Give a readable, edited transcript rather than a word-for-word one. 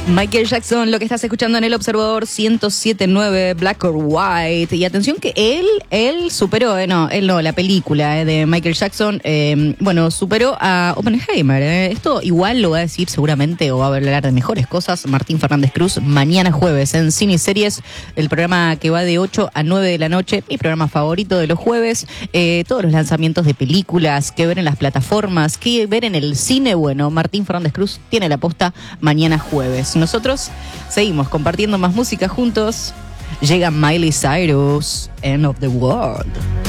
Michael Jackson, lo que estás escuchando en El Observador 107.9, Black or White. Y atención que él superó, la película de Michael Jackson, superó a Oppenheimer. Esto igual lo va a decir seguramente, o va a hablar de mejores cosas, Martín Fernández Cruz, mañana jueves en Cine y Series, el programa que va de 8 a 9 de la noche, mi programa favorito de los jueves. Todos los lanzamientos de películas, que ver en las plataformas, que ver en el cine. Bueno, Martín Fernández Cruz tiene la posta mañana jueves. Nosotros seguimos compartiendo más música juntos. Llega Miley Cyrus, End of the World.